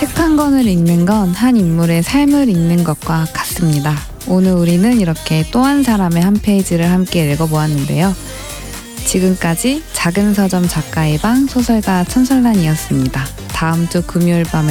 책 한 권을 읽는 건 한 인물의 삶을 읽는 것과 같습니다. 오늘 우리는 이렇게 또 한 사람의 한 페이지를 함께 읽어보았는데요. 지금까지 작은 서점 작가의 방 소설가 천설란이었습니다. 다음 주 금요일 밤에